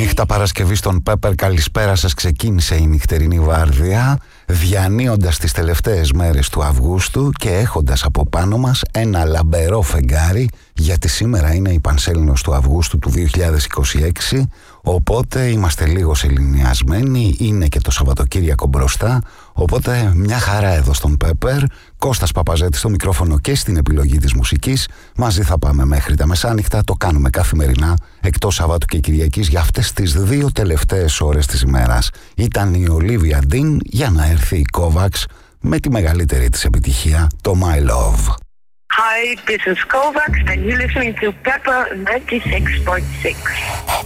Νύχτα Παρασκευή στον Πέπερ, καλησπέρα σας. Ξεκίνησε η νυχτερινή βάρδια, διανύοντας τις τελευταίες μέρες του Αυγούστου και έχοντας από πάνω μας ένα λαμπερό φεγγάρι, γιατί σήμερα είναι η Πανσέλινος του Αυγούστου του 2026, οπότε είμαστε λίγο σεληνιασμένοι, είναι και το Σαββατοκύριακο μπροστά, οπότε μια χαρά εδώ στον Πέπερ. Κώστας Παπαζέτης στο μικρόφωνο και στην επιλογή της μουσικής. Μαζί θα πάμε μέχρι τα μεσάνυχτα, το κάνουμε καθημερινά, εκτός Σαββάτου και Κυριακής, για αυτές τις δύο τελευταίες ώρες της ημέρας. Ήταν η Ολίβια Ντίν για να έρθει η Kovacs με τη μεγαλύτερη της επιτυχία, το My Love. Hi, this is Kovacs and you're listening to Pepper 96.6.